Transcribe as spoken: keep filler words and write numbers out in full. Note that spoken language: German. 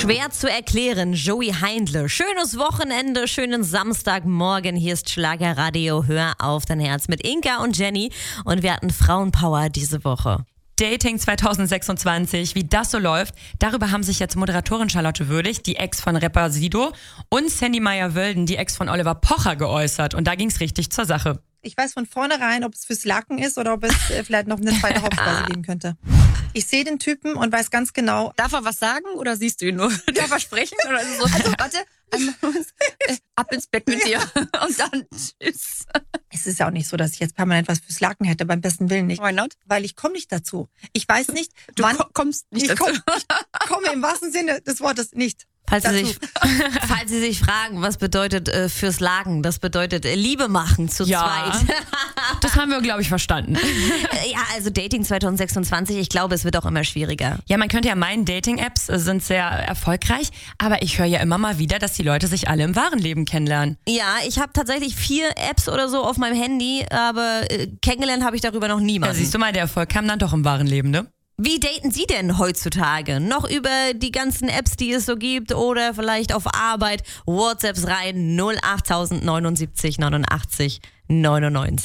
Schwer zu erklären, Joey Heindle. Schönes Wochenende, schönen Samstagmorgen. Hier ist Schlagerradio. Hör auf dein Herz mit Inka und Jenny. Und wir hatten Frauenpower diese Woche. Dating zwanzig sechsundzwanzig, wie das so läuft, darüber haben sich jetzt Moderatorin Charlotte Würdig, die Ex von Rapper Sido, und Sandy Meyer-Wölden, die Ex von Oliver Pocher, geäußert. Und da ging's richtig zur Sache. Ich weiß von vornherein, ob es fürs Laken ist oder ob es äh, vielleicht noch eine zweite Hauptspeise geben könnte. Ich sehe den Typen und weiß ganz genau. Darf er was sagen oder siehst du ihn nur? Darf er sprechen? Oder ist es so, also, warte, äh, ab ins Bett mit dir und dann tschüss. Es ist ja auch nicht so, dass ich jetzt permanent was fürs Laken hätte, beim besten Willen nicht. Why not? Weil ich komme nicht dazu. Ich weiß nicht, Du wann ko- kommst nicht ich dazu. komm, ich komme im wahrsten Sinne des Wortes nicht. Falls Sie, dazu. sich, falls Sie sich fragen, was bedeutet äh, fürs Lagen, das bedeutet äh, Liebe machen zu Ja. zweit. Das haben wir, glaube ich, verstanden. Ja, also Dating zwanzig sechsundzwanzig, ich glaube, es wird auch immer schwieriger. Ja, man könnte ja meinen, Dating-Apps äh, sind sehr erfolgreich, aber ich höre ja immer mal wieder, dass die Leute sich alle im wahren Leben kennenlernen. Ja, ich habe tatsächlich vier Apps oder so auf meinem Handy, aber äh, kennengelernt habe ich darüber noch Ja, niemanden. siehst du mal, der Erfolg kam dann doch im wahren Leben, ne? Wie daten Sie denn heutzutage? Noch über die ganzen Apps, die es so gibt, oder vielleicht auf Arbeit? WhatsApps rein null acht neunundsiebzig neunundachtzig neunundneunzig.